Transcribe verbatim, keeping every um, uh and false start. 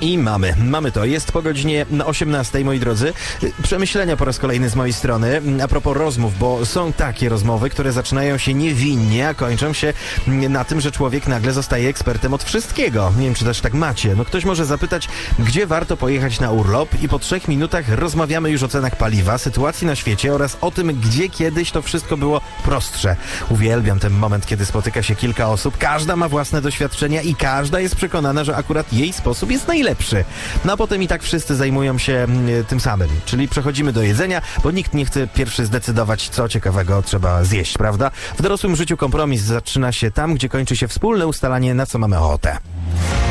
I mamy, mamy to. Jest po godzinie osiemnastej, moi drodzy. Przemyślenia po raz kolejny z mojej strony. A propos rozmów, bo są takie rozmowy, które zaczynają się niewinnie, a kończą się na tym, że człowiek nagle zostaje ekspertem od wszystkiego. Nie wiem, czy też tak macie. No ktoś może zapytać, gdzie warto pojechać na urlop i po trzech minutach rozmawiamy już o cenach paliwa, sytuacji na świecie oraz o tym, gdzie kiedyś to wszystko było prostsze. Uwielbiam ten moment, kiedy spotyka się kilka osób, każda ma własne doświadczenia i każda jest przekonana, że akurat jej sposób jest najlepszy. No a potem i tak wszyscy zajmują się y, tym samym, czyli przechodzimy do jedzenia, bo nikt nie chce pierwszy zdecydować, co ciekawego trzeba zjeść, prawda? W dorosłym życiu kompromis zaczyna się tam, gdzie kończy się wspólne ustalanie, na co mamy ochotę.